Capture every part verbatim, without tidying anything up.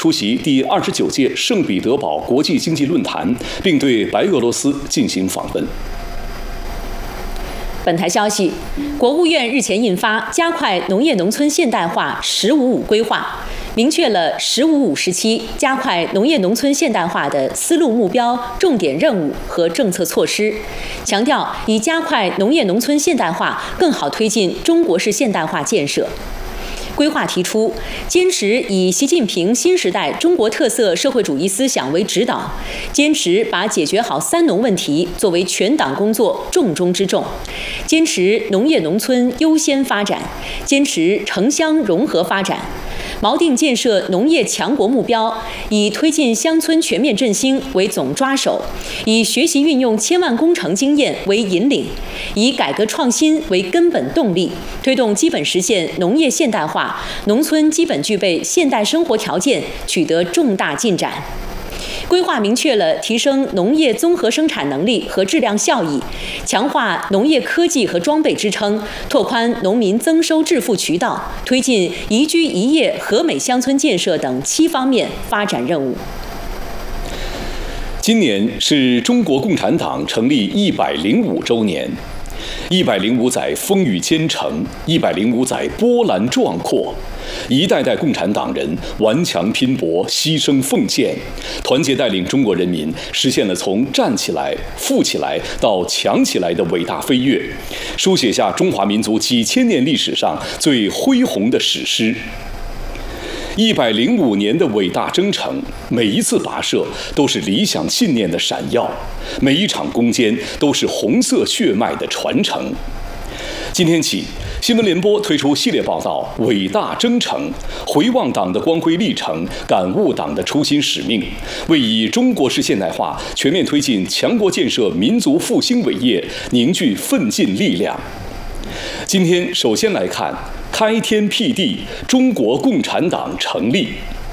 出席第二十九届圣彼得堡国际经济论坛，并对白俄罗斯进行访问。 本台消息，国务院日前印发《加快农业农村现代化“十五五”规划》，明确了“十五五”时期加快农业农村现代化的思路、目标、重点任务和政策措施，强调以加快农业农村现代化，更好推进中国式现代化建设。规划提出，坚持以习近平新时代中国特色社会主义思想为指导，坚持把解决好三农问题作为全党工作重中之重，坚持农业农村优先发展，坚持城乡融合发展，锚定建设农业强国目标，以推进乡村全面振兴为总抓手，以学习运用千万工程经验为引领，以改革创新为根本动力，推动基本实现农业现代化，农村基本具备现代生活条件，取得重大进展。规划明确了提升农业综合生产能力和质量效益，强化农业科技和装备支撑，拓宽农民增收致富渠道，推进宜居宜业和美乡村建设等七方面发展任务。 今年是中国共产党成立一百零五周年。一百零五载风雨兼程，一百零五载波澜壮阔，一代代共产党人顽强拼搏、牺牲奉献，团结带领中国人民实现了从站起来、富起来到强起来的伟大飞跃，书写下中华民族几千年历史上最恢宏的史诗。一百零五年的伟大征程，每一次跋涉都是理想信念的闪耀，每一场攻坚都是红色血脉的传承。今天起，新闻联播推出系列报道《伟大征程》，回望党的光辉历程，感悟党的初心使命，为以中国式现代化全面推进强国建设民族复兴伟业凝聚奋进力量。今天首先来看开天辟地，中国共产党成立。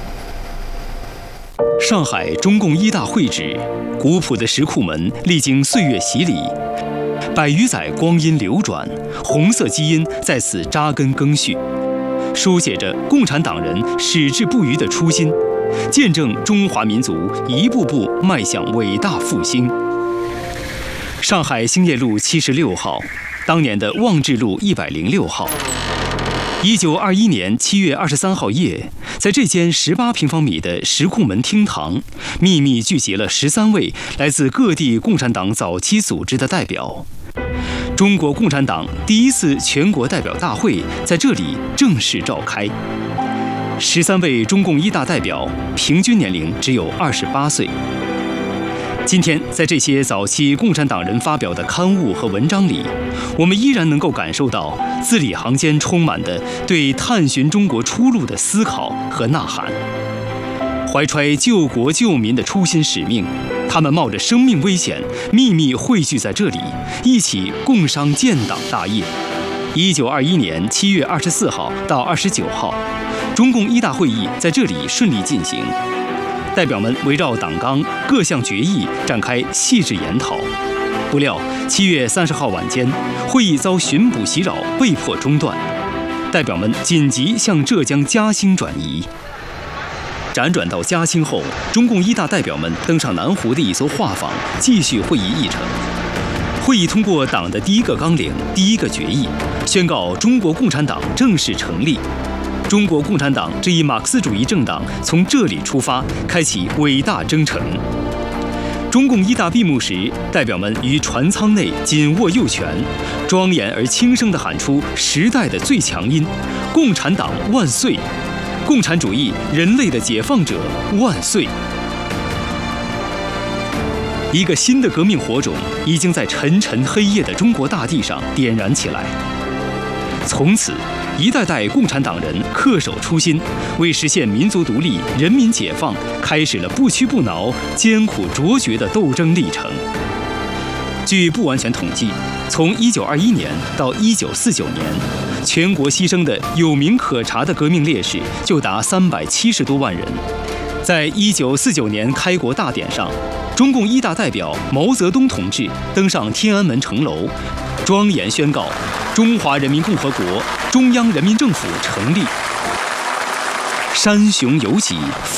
上海中共一大会址，古朴的石库门历经岁月洗礼，百余载光阴流转，红色基因在此扎根更续，书写着共产党人矢志不渝的初心，见证中华民族一步步迈向伟大复兴。上海兴业路七十六号，当年的望志路一百零六号。一九二一年七月二十三号夜，在这间十八平方米的石库门厅堂，秘密聚集了十三位来自各地共产党早期组织的代表。中国共产党第一次全国代表大会在这里正式召开。十三位中共一大代表，平均年龄只有二十八岁。今天，在这些早期共产党人发表的刊物和文章里，我们依然能够感受到字里行间充满的对探寻中国出路的思考和呐喊。怀揣救国救民的初心使命，他们冒着生命危险，秘密汇聚在这里，一起共商建党大业。一九二一年七月二十四号到二十九号，中共一大会议在这里顺利进行。代表们围绕党纲各项决议展开细致研讨，不料七月三十号晚间，会议遭巡捕袭扰，被迫中断。代表们紧急向浙江嘉兴转移。辗转到嘉兴后，中共一大代表们登上南湖的一艘画舫，继续会议议程。会议通过党的第一个纲领、第一个决议，宣告中国共产党正式成立。中国共产党这一马克思主义政党从这里出发，开启伟大征程。中共一大闭幕时，代表们于船舱内紧握右拳，庄严而轻声地喊出时代的最强音：共产党万岁！共产主义，人类的解放者万岁！一个新的革命火种已经在沉沉黑夜的中国大地上点燃起来。从此，一代代共产党人恪守初心，为实现民族独立、人民解放，开始了不屈不挠、艰苦卓绝的斗争历程。据不完全统计，从一九二一年到一九四九年，全国牺牲的有名可查的革命烈士就达三百七十多万人。在一九四九年开国大典上，中共一大代表毛泽东同志登上天安门城楼，庄严宣告中华人民共和国中央人民政府成立。山雄有脊。